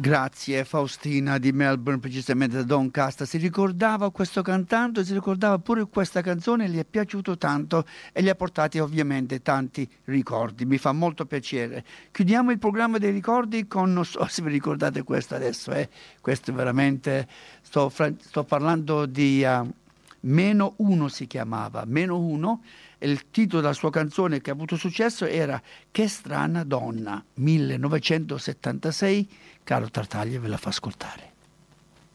Grazie Faustina di Melbourne, precisamente da Doncaster. Si ricordava questo cantante, si ricordava pure questa canzone, gli è piaciuto tanto e gli ha portati ovviamente tanti ricordi. Mi fa molto piacere. Chiudiamo il programma dei ricordi con, non so se vi ricordate questo adesso, questo veramente, sto parlando di Meno Uno, si chiamava, Meno Uno, e il titolo della sua canzone che ha avuto successo era Che strana donna, 1976. Carlo Tartaglia ve la fa ascoltare.